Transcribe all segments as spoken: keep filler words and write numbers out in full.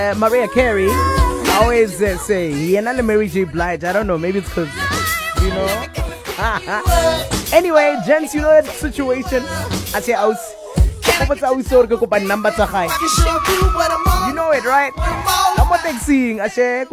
Uh, Mariah Carey, I always uh, say, yena le Mary J. Blige. I don't know, maybe it's because, you know. Anyway, gents, you know that situation. I say, I was. You know it, right? I'm not seeing. I say,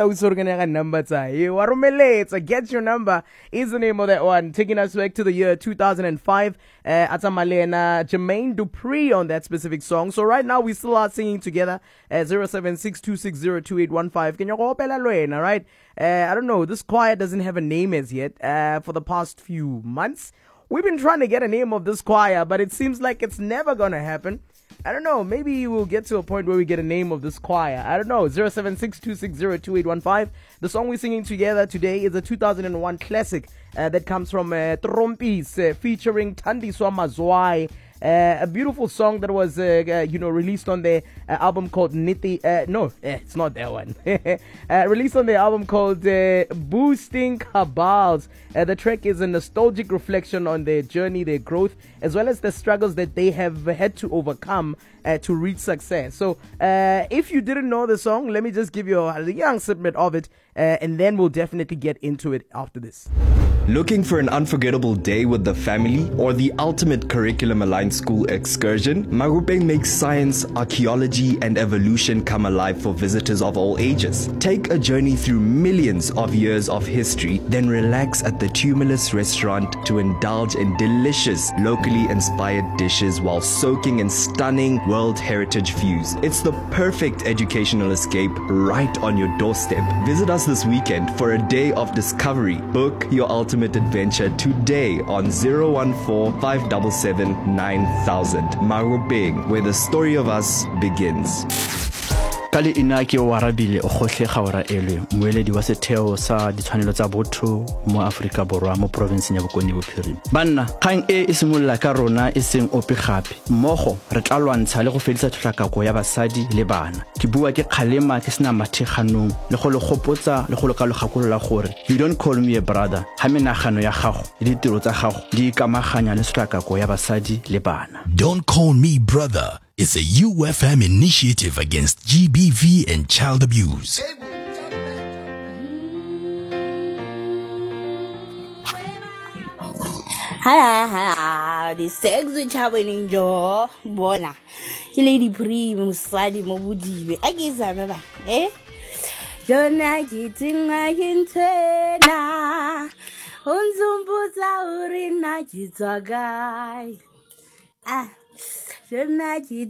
get your number is the name of that one. Taking us back to the year two thousand five. Uh, Atamalena, Jermaine Dupri on that specific song. So right now we still are singing together at zero seven six two six zero two eight one five. Can you go right? Uh, I don't know. This choir doesn't have a name as yet. Uh, for the past few months. We've been trying to get a name of this choir, but it seems like it's never going to happen. I don't know. Maybe we'll get to a point where we get a name of this choir. I don't know. zero seven six two six zero two eight one five. The song we're singing together today is a two thousand one classic uh, that comes from uh, Trompis uh, featuring Thandiswa Mazwai. Uh, a beautiful song that was, uh, uh, you know, released on their uh, album called Niti. Uh, no, eh, it's not that one. uh, released on their album called uh, Boosting Cabals. Uh, the track is a nostalgic reflection on their journey, their growth, as well as the struggles that they have had to overcome uh, to reach success. So, uh, if you didn't know the song, let me just give you a young snippet of it, uh, and then we'll definitely get into it after this. Looking for an unforgettable day with the family or the ultimate curriculum-aligned school excursion? Marupeng makes science, archaeology, and evolution come alive for visitors of all ages. Take a journey through millions of years of history, then relax at the Tumulus restaurant to indulge in delicious, locally inspired dishes while soaking in stunning World Heritage views. It's the perfect educational escape right on your doorstep. Visit us this weekend for a day of discovery. Book your ultimate adventure today on zero one four five seven seven nine thousand. Marupeng, where the story of us begins. Kali inaki o warabile o gohle gaora elwe moeledi wa setheo sa ditshwanelo tsa botho mo Afrika Borwa mo province ya Bokone Bophirima. Banna kgang e e simolla ka rona e seng ope gape mmogo re tla lwantsha le go fedisa tlhakako ya basadi le bana. Ke bua ke kgalema ke sena matheganong le go le gopotsa le go le ka lo gakolola gore you don't call me a brother ha menagano ya gago le ditiro tsa gago di ikamaganya le tlhakako ya basadi le bana. Don't call me brother. It's a U F M initiative against G B V and child abuse. Hi, hi, the sex which happening, Joe. Bona. Ki lady pre musadi mo budibe. Akiza baba. Eh? Jona kitinga hintena. Unzumbuza urina kitwagai. Ah. Jona